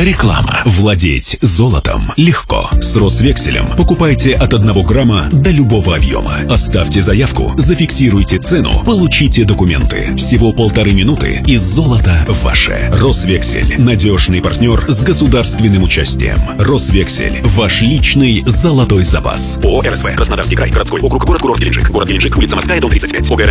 Реклама. Владеть золотом легко. С Росвекселем покупайте от 1 грамма до любого объема. Оставьте заявку, зафиксируйте цену, получите документы. Всего 1,5 минуты и золото ваше. Росвексель – надежный партнер с государственным участием. Росвексель – ваш личный золотой запас. ООО «РСВ». Краснодарский край. Городской округ. Город-курорт Геленджик. Город Геленджик. Улица Морская, дом 35. ОГРН